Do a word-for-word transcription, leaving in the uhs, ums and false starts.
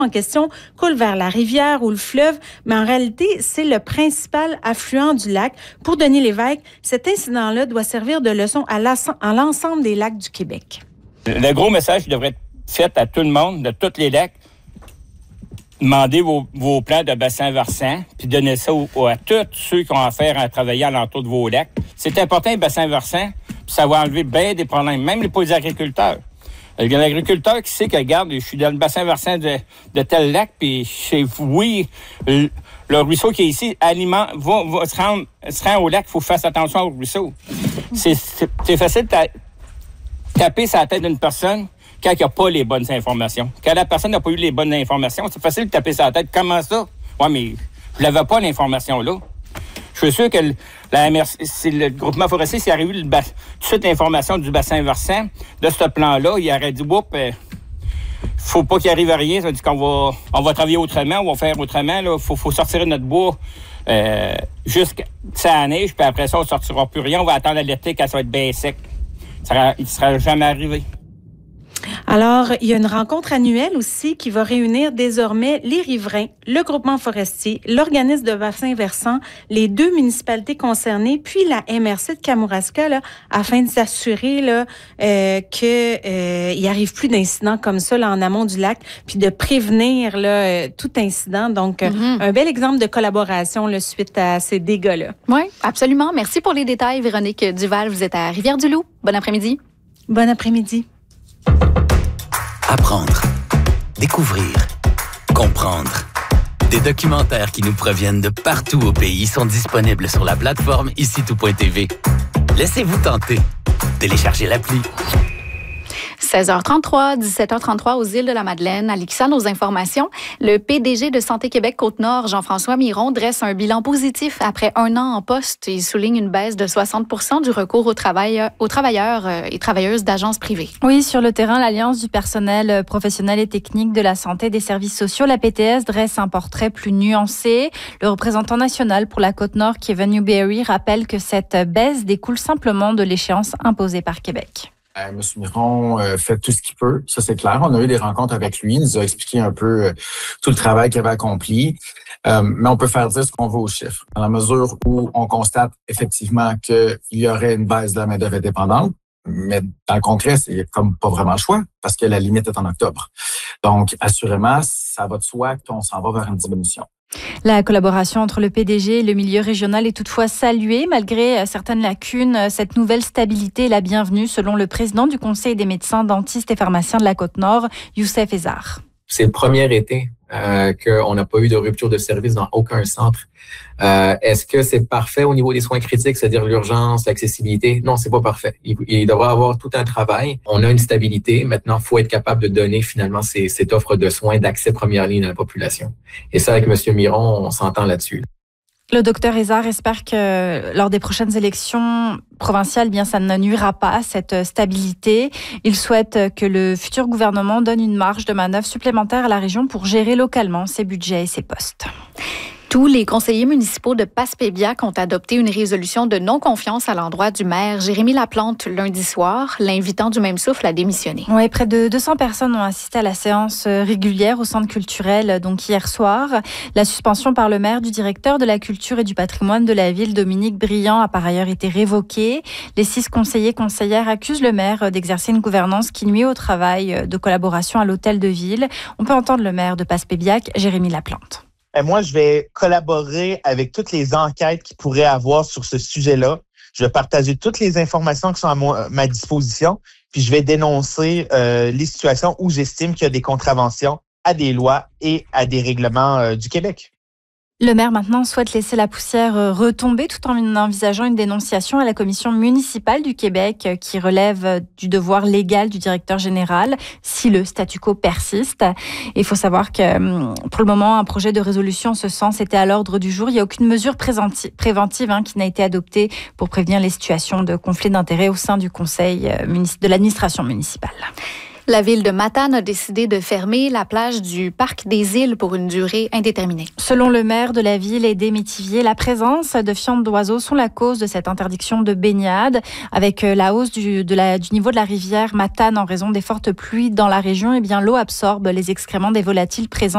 en question coule vers la rivière ou le fleuve, mais en réalité, c'est le principal affluent du lac. Pour Denis Lévesque, cet incident-là doit servir de leçon à l'ensemble des lacs du Québec. Le gros message devrait être fait à tout le monde, de tous les lacs. Demandez vos, vos plans de bassin versant, puis donnez ça au, à tous ceux qui ont affaire à travailler alentour de vos lacs. C'est important, les bassins versants, puis ça va enlever bien des problèmes, même pour les agriculteurs. Il y a un agriculteur qui sait que, regarde, je suis dans le bassin versant de, de tel lac, puis chez oui, le, le ruisseau qui est ici alimente, va, va se, rendre, se rendre au lac, il faut faire attention au ruisseau. C'est, c'est, c'est facile de ta, taper sur la tête d'une personne quand il n'y a pas les bonnes informations. Quand la personne n'a pas eu les bonnes informations, c'est facile de taper sur la tête. Comment ça? Oui, mais je n'avais pas l'information là. Je suis sûr que le, la M R C, c'est le groupement forestier, s'il aurait eu le bas, toute cette information du bassin versant, de ce plan-là, il aurait dit, oups, euh, faut pas qu'il arrive à rien. Ça veut dire qu'on va, on va travailler autrement, on va faire autrement. Il faut, faut sortir notre bois euh, jusqu'à la neige, puis après ça, on ne sortira plus rien. On va attendre l'été quand ça va être bien sec. Ça, il ne sera jamais arrivé. Alors, il y a une rencontre annuelle aussi qui va réunir désormais les riverains, le groupement forestier, l'organisme de bassin versant, les deux municipalités concernées, puis la M R C de Kamouraska, là, afin de s'assurer là, euh, qu'il euh, n'y arrive plus d'incidents comme ça là, en amont du lac, puis de prévenir là, euh, tout incident. Donc, mm-hmm. un bel exemple de collaboration là, suite à ces dégâts-là. Oui, absolument. Merci pour les détails, Véronique Duval. Vous êtes à Rivière-du-Loup. Bon après-midi. Bon après-midi. Apprendre, découvrir, comprendre. Des documentaires qui nous proviennent de partout au pays sont disponibles sur la plateforme ici tout point t v. Laissez-vous tenter. Téléchargez l'appli. seize heures trente-trois, dix-sept heures trente-trois aux îles de la Madeleine. À l'I C S A, nos informations. Le P D G de Santé Québec Côte-Nord, Jean-François Miron, dresse un bilan positif après un an en poste. Il souligne une baisse de soixante pour cent du recours au travail, aux travailleurs et travailleuses d'agences privées. Oui, sur le terrain, l'Alliance du personnel professionnel et technique de la santé et des services sociaux, la P T S, dresse un portrait plus nuancé. Le représentant national pour la Côte-Nord, Kevin Newberry, rappelle que cette baisse découle simplement de l'échéance imposée par Québec. Euh, M. Miron euh, fait tout ce qu'il peut, ça c'est clair. On a eu des rencontres avec lui, il nous a expliqué un peu euh, tout le travail qu'il avait accompli. Euh, mais on peut faire dire ce qu'on veut aux chiffres. Dans la mesure où on constate effectivement qu'il y aurait une baisse de la main-d'œuvre indépendante, mais dans le concret, c'est comme pas vraiment le choix parce que la limite est en octobre. Donc, assurément, ça va de soi qu'on s'en va vers une diminution. La collaboration entre le P D G et le milieu régional est toutefois saluée. Malgré certaines lacunes, cette nouvelle stabilité est la bienvenue, selon le président du Conseil des médecins, dentistes et pharmaciens de la Côte-Nord, Youssef Ezar. C'est le premier été euh, qu'on n'a pas eu de rupture de service dans aucun centre. Euh, est-ce que c'est parfait au niveau des soins critiques, c'est-à-dire l'urgence, l'accessibilité? Non, c'est pas parfait. Il, il devra avoir tout un travail. On a une stabilité. Maintenant, il faut être capable de donner finalement ces, cette offre de soins d'accès première ligne à la population. Et ça, avec M. Miron, on s'entend là-dessus. Le docteur Ezar espère que lors des prochaines élections provinciales, bien, ça ne nuira pas à cette stabilité. Il souhaite que le futur gouvernement donne une marge de manœuvre supplémentaire à la région pour gérer localement ses budgets et ses postes. Tous les conseillers municipaux de Passepébiac ont adopté une résolution de non-confiance à l'endroit du maire Jérémy Laplante lundi soir, l'invitant du même souffle à démissionner. Oui, près de deux cents personnes ont assisté à la séance régulière au centre culturel, donc hier soir. La suspension par le maire du directeur de la culture et du patrimoine de la ville, Dominique Briand, a par ailleurs été révoquée. Les six conseillers conseillères accusent le maire d'exercer une gouvernance qui nuit au travail de collaboration à l'hôtel de ville. On peut entendre le maire de Passepébiac, Jérémy Laplante. Et moi, je vais collaborer avec toutes les enquêtes qu'il pourrait avoir sur ce sujet-là. Je vais partager toutes les informations qui sont à ma, ma disposition, puis je vais dénoncer euh, les situations où j'estime qu'il y a des contraventions à des lois et à des règlements euh, du Québec. Le maire maintenant souhaite laisser la poussière retomber tout en envisageant une dénonciation à la commission municipale du Québec qui relève du devoir légal du directeur général si le statu quo persiste. Il faut savoir que pour le moment, un projet de résolution en ce sens était à l'ordre du jour. Il n'y a aucune mesure préventive hein, qui n'a été adoptée pour prévenir les situations de conflit d'intérêts au sein du conseil de l'administration municipale. La ville de Matane a décidé de fermer la plage du Parc des Îles pour une durée indéterminée. Selon le maire de la ville et des Métiviers, la présence de fientes d'oiseaux sont la cause de cette interdiction de baignade. Avec la hausse du, de la, du niveau de la rivière Matane en raison des fortes pluies dans la région, eh bien, l'eau absorbe les excréments des volatiles présents